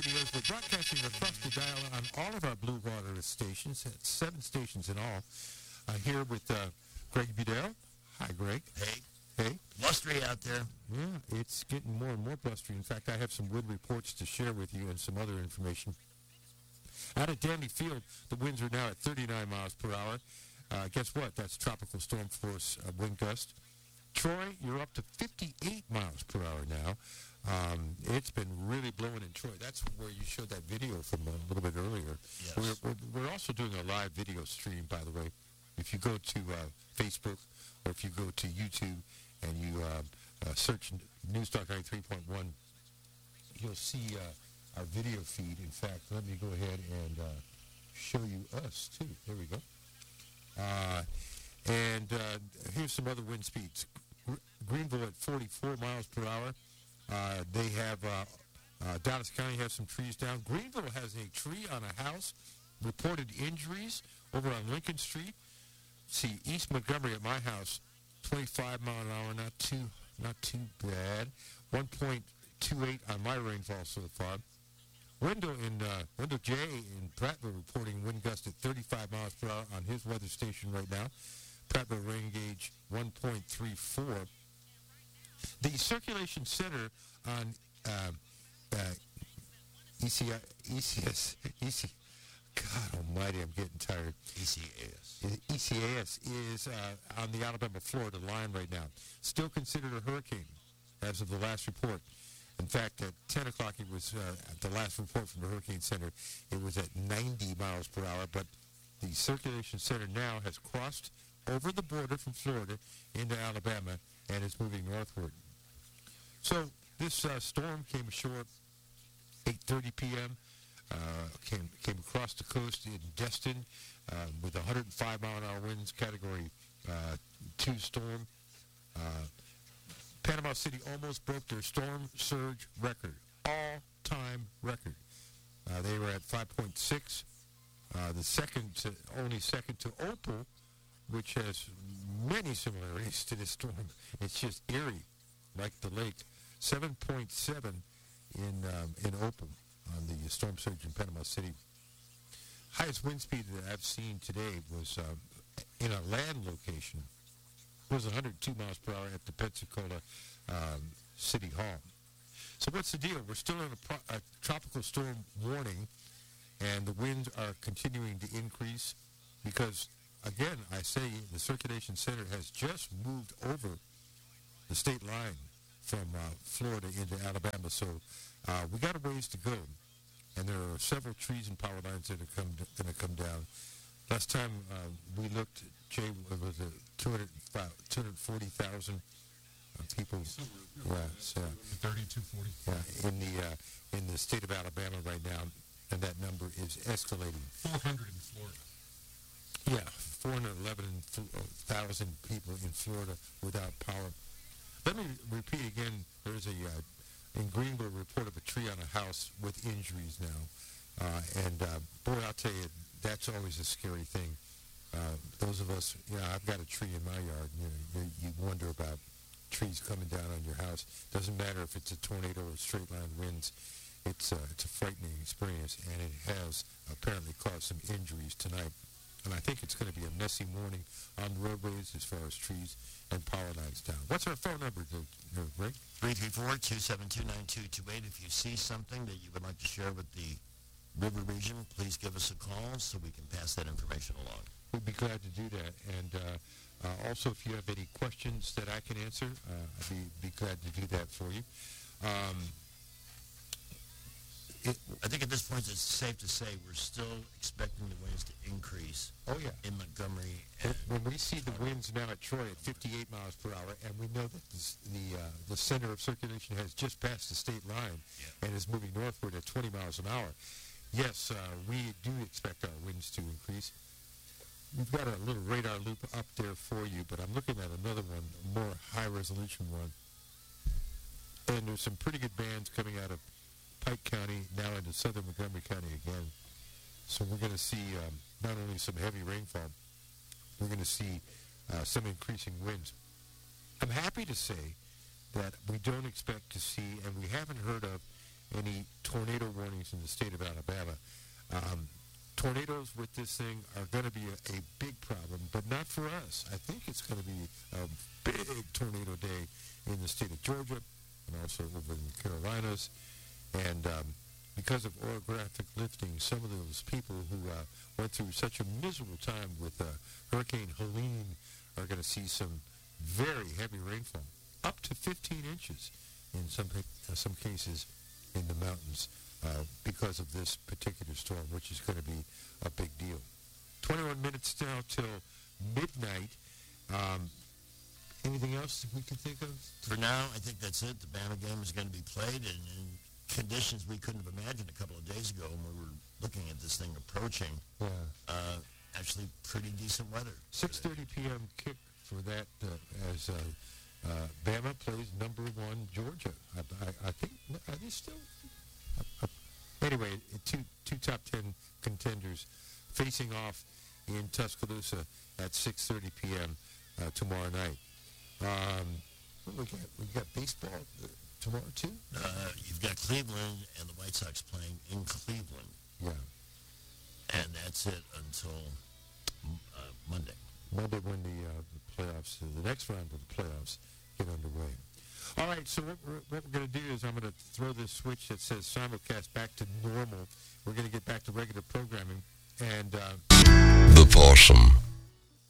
We're broadcasting across the dial on all of our Blue Water stations, 7 stations in all. Here with Greg Vidal. Hi, Greg. Hey. Hey. Blustery out there. Yeah, it's getting more and more blustery. In fact, I have some wind reports to share with you and some other information. Out at Dandy Field, the winds are now at 39 miles per hour. Guess what? That's tropical storm force wind gust. Troy, you're up to 58 miles per hour now. It's been really blowing in Troy. That's where you showed that video from a little bit earlier. Yes. We're also doing a live video stream, by the way. If you go to Facebook or if you go to YouTube and you search News Talk 93.1, you'll see our video feed. In fact, let me go ahead and show you us, too. There we go. Here's some other wind speeds. Greenville at 44 miles per hour. They have, Dallas County has some trees down. Greenville has a tree on a house. Reported injuries over on Lincoln Street. See, East Montgomery at my house, 25 mile an hour, not too bad. 1.28 on my rainfall so far. Wendell J. in Prattville reporting wind gust at 35 miles per hour on his weather station right now. Prattville rain gauge 1.34. The circulation center on ECAS, God almighty, I'm getting tired. ECAS is on the Alabama-Florida line right now. Still considered a hurricane as of the last report. In fact, at 10 o'clock, it was the last report from the Hurricane Center. It was at 90 miles per hour, but the circulation center now has crossed over the border from Florida into Alabama and is moving northward. So this storm came ashore 8:30 p.m., came across the coast in Destin with 105 mile an hour winds, category 2 storm. Panama City almost broke their storm surge record, all-time record. They were at 5.6. Only second to Opal, which has many similarities to this storm. It's just eerie, like the lake. 7.7 in Opal on the storm surge in Panama City. Highest wind speed that I've seen today was in a land location. Was 102 miles per hour at the Pensacola City Hall. So what's the deal? We're still in a tropical storm warning, and the winds are continuing to increase because, again, I say the circulation center has just moved over the state line from Florida into Alabama. So we got a ways to go, and there are several trees and power lines that are going to come down. Last time we looked, Jay, it was 240,000 people. Yeah, so 3240. Yeah, in the state of Alabama right now, and that number is escalating. 400 in Florida. Yeah, 411,000 people in Florida without power. Let me repeat again. There's in Greenville report of a tree on a house with injuries now, and boy, I'll tell you, that's always a scary thing. Those of us, I've got a tree in my yard. You wonder about trees coming down on your house. Doesn't matter if it's a tornado or straight line winds. It's a frightening experience, and it has apparently caused some injuries tonight. And I think it's going to be a messy morning on the roadways as far as trees and power lines down. What's our phone number, Greg? 334-272-9228. If you see something that you would like to share with the River Region, please give us a call so we can pass that information along. We'd be glad to do that. And also, if you have any questions that I can answer, I'd be glad to do that for you. I think at this point it's safe to say we're still expecting the winds to increase. Oh, yeah. In Montgomery. When we see the winds now at Troy at 58 miles per hour, and we know that the center of circulation has just passed the state line and is moving northward at 20 miles an hour, yes, we do expect our winds to increase. We've got a little radar loop up there for you, but I'm looking at another one, a more high-resolution one. And there's some pretty good bands coming out of Pike County, now into southern Montgomery County again. So we're going to see not only some heavy rainfall, we're going to see some increasing winds. I'm happy to say that we don't expect to see, and we haven't heard of, any tornado warnings in the state of Alabama. Tornadoes with this thing are going to be a big problem, but not for us. I think it's going to be a big tornado day in the state of Georgia and also over in the Carolinas. And because of orographic lifting, some of those people who went through such a miserable time with Hurricane Helene are going to see some very heavy rainfall, up to 15 inches in some cases in the mountains because of this particular storm, which is going to be a big deal. 21 minutes now till midnight. Anything else we can think of? For now, I think that's it. The Bama game is going to be played in conditions we couldn't have imagined a couple of days ago when we were looking at this thing approaching. Yeah. Actually, pretty decent weather. 6:30 p.m. kick for that as Bama plays number 1 Georgia. I think, are they still? Anyway, two top 10 contenders facing off in Tuscaloosa at 6:30 p.m. Tomorrow night. What we got baseball tomorrow too. You've got Cleveland and the White Sox playing in Cleveland. Yeah. And that's it until Monday. Monday when the playoffs, the next round of the playoffs get underway. All right, so what we're going to do is I'm going to throw this switch that says simulcast back to normal. We're going to get back to regular programming. And The Possum.